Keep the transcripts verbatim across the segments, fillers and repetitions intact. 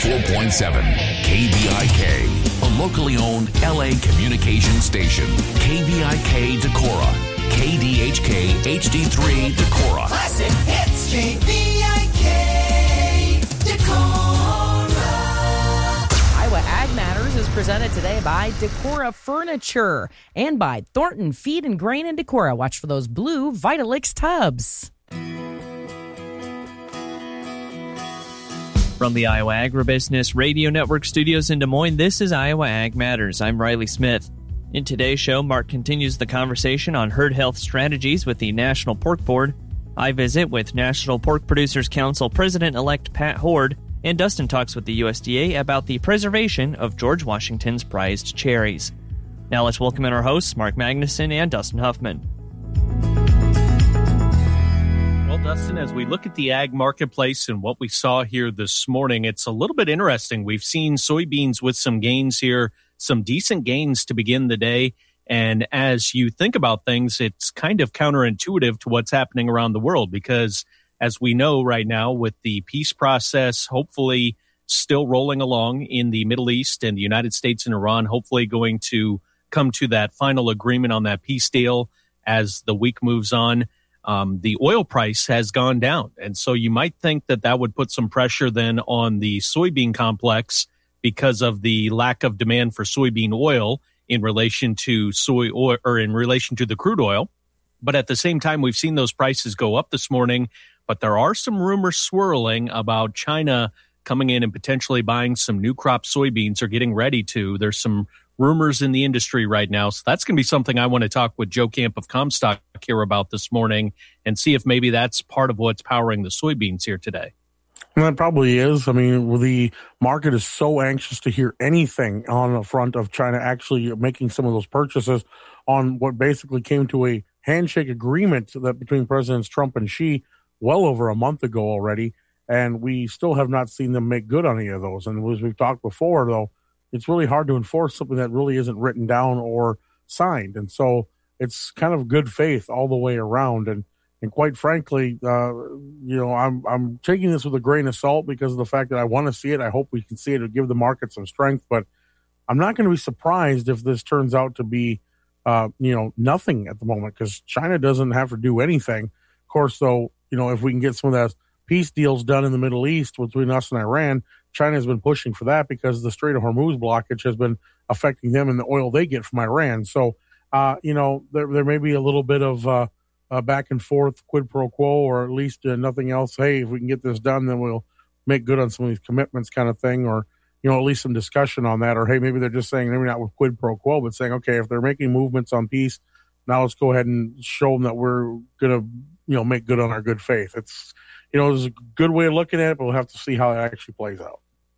ninety-four point seven K V I K, a locally owned L A communication station. K V I K Decorah, K D H K H D three Decorah. Classic hits, K V I K Decorah. Iowa Ag Matters is presented today by Decorah Furniture and by Thornton Feed and Grain in Decorah. Watch for those blue Vitalix tubs. From the Iowa Agribusiness Radio Network studios in Des Moines, this is Iowa Ag Matters. I'm Riley Smith. In today's show, Mark continues the conversation on herd health strategies with the National Pork Board. I visit with National Pork Producers Council President-elect Pat Hord, and Dustin talks with the U S D A about the preservation of George Washington's prized cherries. Now let's welcome in our hosts, Mark Magnuson and Dustin Huffman. Well, Dustin, as we look at the ag marketplace and what we saw here this morning, it's a little bit interesting. We've seen soybeans with some gains here, some decent gains to begin the day. And as you think about things, it's kind of counterintuitive to what's happening around the world because, as we know right now, with the peace process hopefully still rolling along in the Middle East and the United States and Iran, hopefully going to come to that final agreement on that peace deal as the week moves on. Um, the oil price has gone down. And so you might think that that would put some pressure then on the soybean complex because of the lack of demand for soybean oil in relation to soy oil or in relation to the crude oil. But at the same time, we've seen those prices go up this morning. But there are some rumors swirling about China coming in and potentially buying some new crop soybeans or getting ready to. There's some rumors in the industry right now. So that's going to be something I want to talk with Joe Camp of Comstock here about this morning and see if maybe that's part of what's powering the soybeans here today. And that probably is. I mean, the market is so anxious to hear anything on the front of China actually making some of those purchases on what basically came to a handshake agreement that between Presidents Trump and Xi well over a month ago already. And we still have not seen them make good on any of those. And as we've talked before, though, it's really hard to enforce something that really isn't written down or signed. And so it's kind of good faith all the way around. And and quite frankly, uh, you know, I'm I'm taking this with a grain of salt because of the fact that I want to see it. I hope we can see it to give the market some strength. But I'm not going to be surprised if this turns out to be, uh, you know, nothing at the moment because China doesn't have to do anything. Of course, though, you know, if we can get some of those peace deals done in the Middle East between us and Iran, China has been pushing for that because the Strait of Hormuz blockage has been affecting them and the oil they get from Iran. So, uh, you know, there there may be a little bit of uh, uh, back and forth quid pro quo, or at least uh, nothing else. Hey, if we can get this done, then we'll make good on some of these commitments kind of thing, or, you know, at least some discussion on that. Or, hey, maybe they're just saying, maybe not with quid pro quo, but saying, okay, if they're making movements on peace, now let's go ahead and show them that we're going to, you know, make good on our good faith. It's, you know, it's a good way of looking at it, but we'll have to see how it actually plays out.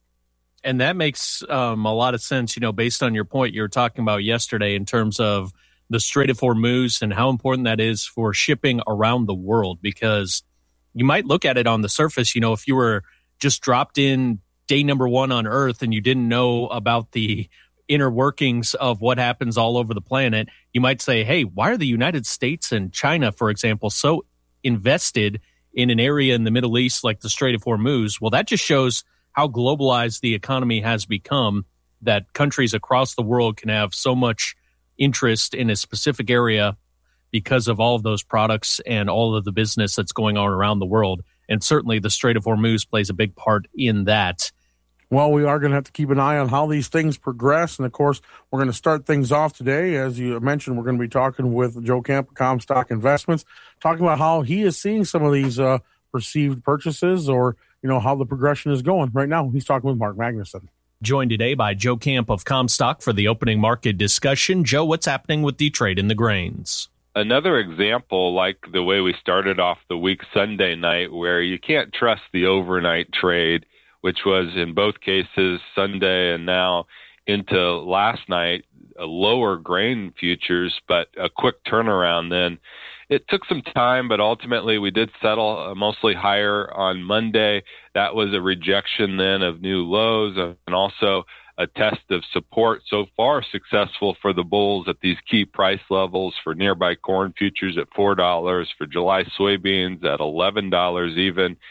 And that makes um, a lot of sense, you know, based on your point you were talking about yesterday in terms of the Strait of Hormuz and how important that is for shipping around the world, because you might look at it on the surface, you know, if you were just dropped in day number one on Earth and you didn't know about the inner workings of what happens all over the planet, you might say, hey, why are the United States and China, for example, so invested in an area in the Middle East like the Strait of Hormuz? Well, that just shows how globalized the economy has become, that countries across the world can have so much interest in a specific area because of all of those products and all of the business that's going on around the world. And certainly the Strait of Hormuz plays a big part in that. Well, we are going to have to keep an eye on how these things progress. And, of course, we're going to start things off today. As you mentioned, we're going to be talking with Joe Camp of Comstock Investments, talking about how he is seeing some of these uh, perceived purchases, or, you know, how the progression is going. Right now, he's talking with Mark Magnuson. Joined today by Joe Camp of Comstock for the opening market discussion. Joe, what's happening with the trade in the grains? Another example, like the way we started off the week Sunday night, where you can't trust the overnight trade, which was in both cases Sunday and now into last night, a lower grain futures, but a quick turnaround then. It took some time, but ultimately we did settle mostly higher on Monday. That was a rejection then of new lows and also a test of support. So far successful for the bulls at these key price levels for nearby corn futures at four dollars, for July soybeans at eleven dollars even,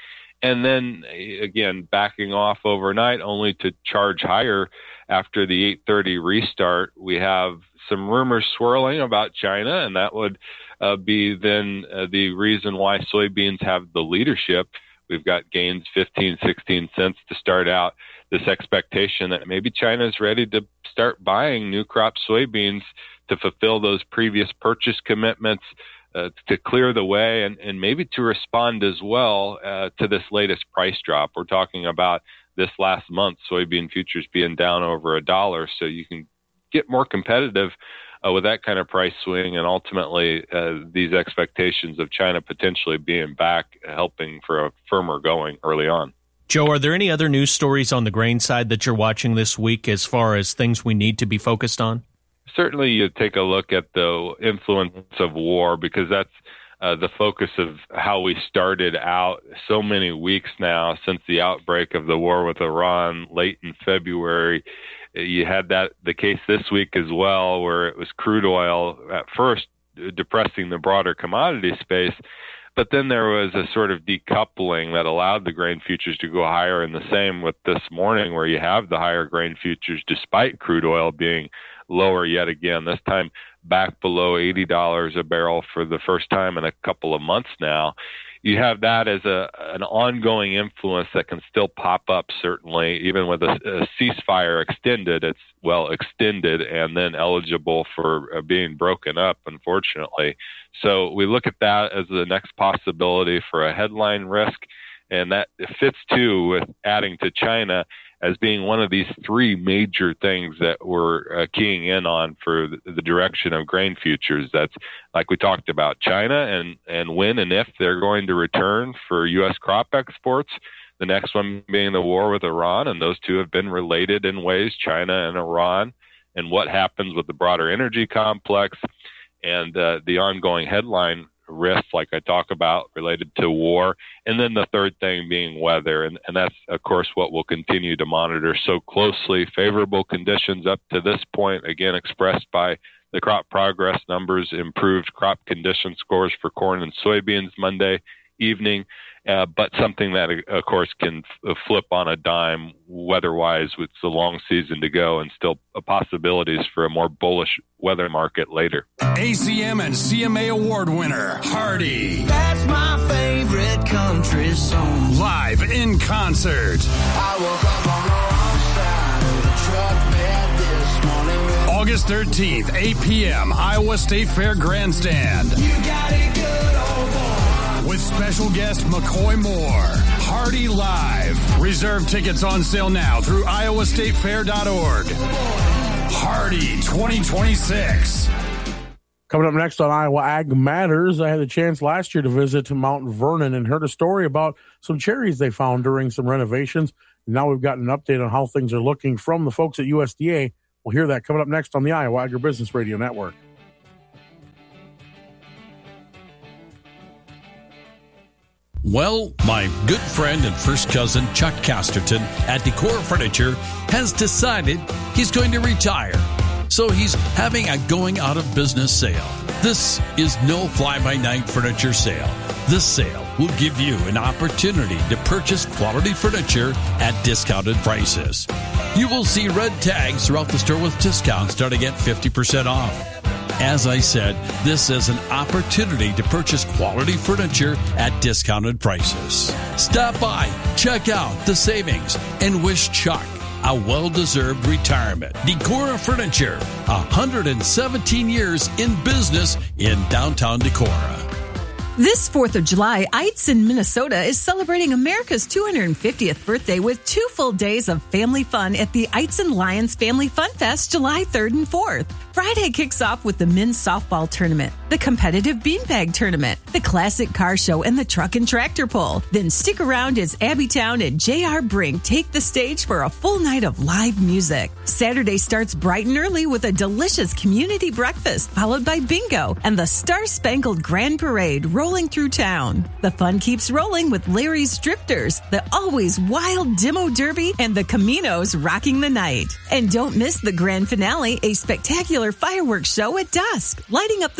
and then again backing off overnight only to charge higher after the eight thirty restart. We have some rumors swirling about China, and that would uh, be then uh, the reason why soybeans have the leadership. We've got gains fifteen, sixteen cents to start out. This expectation that maybe China is ready to start buying new crop soybeans to fulfill those previous purchase commitments, uh, to clear the way, and, and maybe to respond as well uh, to this latest price drop. We're talking about this last month, soybean futures being down over a dollar, so you can get more competitive uh, with that kind of price swing, and ultimately uh, these expectations of China potentially being back, helping for a firmer going early on. Joe, are there any other news stories on the grain side that you're watching this week as far as things we need to be focused on? Certainly you take a look at the influence of war, because that's uh, the focus of how we started out so many weeks now since the outbreak of the war with Iran late in February. You had that the case this week as well, where it was crude oil at first depressing the broader commodity space, but then there was a sort of decoupling that allowed the grain futures to go higher, and the same with this morning, where you have the higher grain futures despite crude oil being lower yet again, this time back below eighty dollars a barrel for the first time in a couple of months now. You have that as a an ongoing influence that can still pop up, certainly, even with a, a ceasefire extended. It's, well, extended and then eligible for uh, being broken up, unfortunately. So we look at that as the next possibility for a headline risk, and that fits, too, with adding to China as being one of these three major things that we're uh, keying in on for the, the direction of grain futures. That's, like we talked about, China and, and when and if they're going to return for U S crop exports. The next one being the war with Iran, and those two have been related in ways, China and Iran, and what happens with the broader energy complex, and uh, the ongoing headline risks, like I talk about, related to war. And then the third thing being weather. And, and that's, of course, what we'll continue to monitor so closely. Favorable conditions up to this point, again, expressed by the crop progress numbers, improved crop condition scores for corn and soybeans Monday evening. Uh, but something that, of course, can f- flip on a dime weather-wise. It's a long season to go, and still possibilities for a more bullish weather market later. A C M and C M A award winner, Hardy. That's my favorite country song. Live in concert. I woke up on the wrong side of the truck bed this morning. August thirteenth, eight p.m., Iowa State Fair Grandstand. You got it good, old boy. With special guest McCoy Moore. Hardy Live. Reserve tickets on sale now through iowa state fair dot org. Hardy twenty twenty-six. Coming up next on Iowa Ag Matters, I had a chance last year to visit Mount Vernon and heard a story about some cherries they found during some renovations. Now we've got an update on how things are looking from the folks at U S D A. We'll hear that coming up next on the Iowa Agribusiness Radio Network. Well, my good friend and first cousin Chuck Casterton at Decora Furniture has decided he's going to retire. So he's having a going out of business sale. This is no fly-by-night furniture sale. This sale will give you an opportunity to purchase quality furniture at discounted prices. You will see red tags throughout the store with discounts starting at fifty percent off. As I said, this is an opportunity to purchase quality furniture at discounted prices. Stop by, check out the savings, and wish Chuck a well-deserved retirement. Decora Furniture, one hundred seventeen years in business in downtown Decorah. This fourth of July, Eitzen, Minnesota is celebrating America's two hundred fiftieth birthday with two full days of family fun at the Eitzen Lions Family Fun Fest July third and fourth. Friday kicks off with the men's softball tournament, the competitive beanbag tournament, the classic car show, and the truck and tractor pull. Then stick around as Abbytown and J R. Brink take the stage for a full night of live music. Saturday starts bright and early with a delicious community breakfast, followed by bingo and the Star-Spangled Grand Parade rolling through town. The fun keeps rolling with Larry's Drifters, the always wild Demo Derby, and the Caminos rocking the night. And don't miss the grand finale, a spectacular fireworks show at dusk, lighting up the sky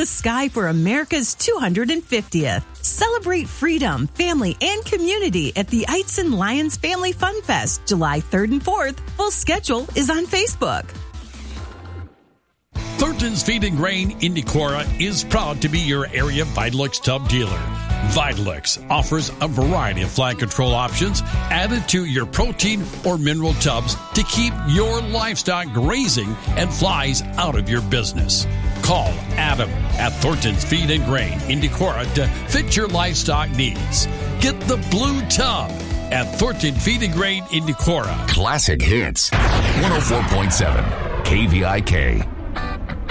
July for America's two hundred fiftieth. Celebrate freedom, family, and community at the Eitzen Lions Family Fun Fest, July third and fourth. Full schedule is on Facebook. Thornton's Feed and Grain in Decorah is proud to be your area Vitalix tub dealer. Vitalix offers a variety of fly control options added to your protein or mineral tubs to keep your livestock grazing and flies out of your business. Call Adam at Thornton's Feed and Grain in Decorah to fit your livestock needs. Get the blue tub at Thornton Feed and Grain in Decorah. Classic Hits, one oh four point seven K V I K.